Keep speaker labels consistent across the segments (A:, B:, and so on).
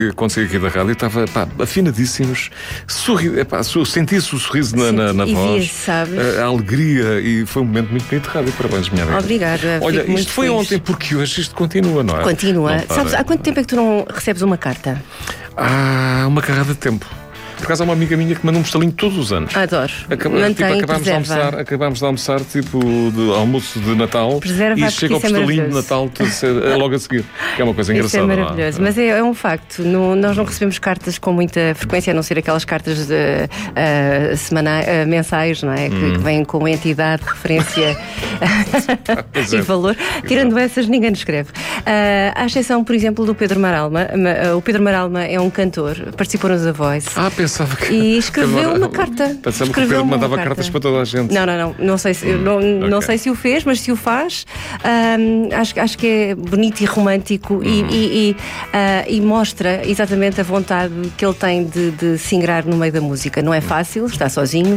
A: Quando saí aqui da rádio, estava afinadíssimos, senti-se o sorriso na voz,
B: sabes?
A: A alegria, e foi um momento muito bonito de rádio. Parabéns, minha amiga.
B: Obrigada.
A: Olha, isto foi ontem, porque hoje isto continua, não é?
B: Continua. Sabes, há quanto tempo é que tu não recebes uma carta?
A: Há uma carrada de tempo. Por acaso há uma amiga minha que manda um estalinho todos os anos.
B: Adoro.
A: Acabámos de almoçar, tipo, de almoço de Natal.
B: Preserva,
A: e chega o estalinho de Natal logo a seguir. Que é uma coisa engraçada.
B: Isso é maravilhoso. Mas é um facto. Nós não recebemos cartas com muita frequência, a não ser aquelas cartas mensais, não é? Que vêm com entidade, referência e valor. Tirando essas, ninguém nos escreve. À exceção, por exemplo, do Pedro Maralma. O Pedro Maralma é um cantor, participou nos A Voice.
A: Pensava que...
B: E escreveu uma carta.
A: Pensava que o Pedro mandava cartas para toda a gente.
B: Não sei se, não sei se o fez, mas se o faz, acho que é bonito e romântico e mostra exatamente a vontade que ele tem de se ingrar no meio da música. Não é fácil, está sozinho.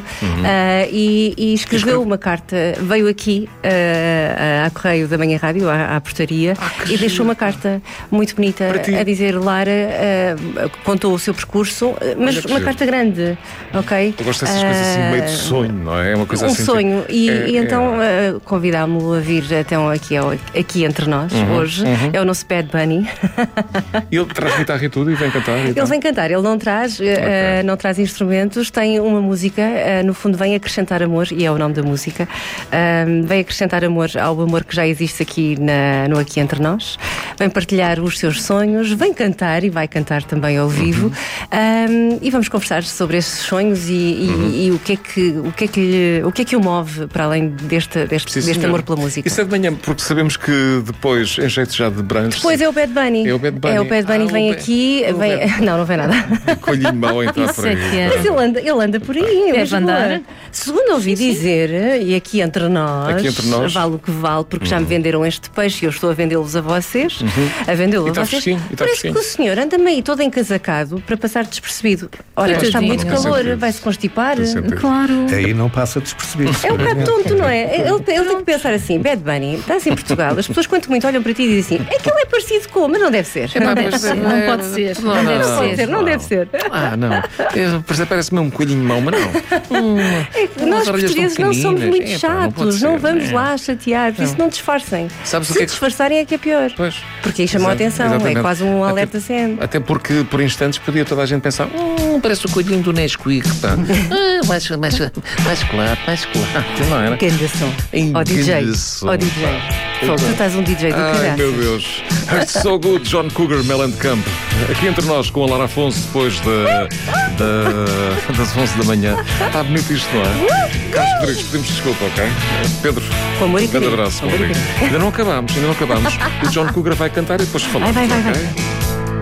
B: E escreveu uma carta, veio aqui à Correio da Manhã Rádio, à portaria, e deixou uma carta muito bonita a dizer: Lara, contou o seu percurso, mas uma carta grande, ok?
A: Eu gosto dessas coisas assim, meio de sonho, não é? É uma coisa assim.
B: Um sonho. E então convidámo-lo a vir até aqui entre nós, hoje. É o nosso Bad Bunny.
A: E ele traz guitarra e tudo e vem cantar?
B: Ele vem cantar, ele não traz, não traz instrumentos, tem uma música, no fundo vem acrescentar amor, e é o nome da música. Vem acrescentar amor ao amor que já existe aqui no Aqui Entre Nós. Vem partilhar os seus sonhos, vem cantar e vai cantar também ao vivo. E vamos conversar sobre esses sonhos e o que é que o move para além deste amor pela música.
A: Isso é de manhã, porque sabemos que depois, em jeito já de brunch...
B: Depois é o Bad Bunny.
A: É o Bad Bunny.
B: É o Bad Bunny, vem aqui... Não vem nada.
A: Colhinho mau a entrar por aí.
B: Mas ele anda por aí.
C: Deve andar.
B: Segundo ouvi dizer, e aqui entre nós, vale o que vale, porque já me venderam este peixe e eu estou a vendê-los a vocês. A vendê-lo a vocês. Parece que o senhor anda-me aí todo encasacado para passar despercebido. Ora, está muito calor, vai-se constipar.
C: Claro.
D: Aí não passa despercebido.
B: É um bocado tonto, não é? Ele tem que pensar assim: Bad Bunny, está-se em Portugal, as pessoas quanto muito olham para ti e dizem assim: é que ele é parecido com, mas não deve ser.
C: Não pode ser.
B: Não deve ser.
A: Não. Parece-me um coelhinho mau, mas não.
B: É que nós portugueses não somos muito chatos, não vamos lá chatear, por isso não disfarcem. Se disfarçarem é que é pior.
A: Pois.
B: Porque aí chamam a atenção, é quase um alerta CM.
A: Até porque por instantes podia toda a gente pensar: parece o coelhinho do Nesquik, pá. Mais claro. Não era?
B: Grande som. Ó DJ. Fogo, tu estás um DJ do caralho.
A: Ai, meu Deus. It's so good, John Cougar Mellencamp. Aqui entre nós, com a Lara Afonso, depois das 11 da manhã. Está bonito isto, não é? Carlos Rodrigues, pedimos desculpa, ok? Pedro,
B: com amor e
A: grande abraço. Ainda não acabámos. O John Cougar vai cantar e depois falamos.
B: Vai.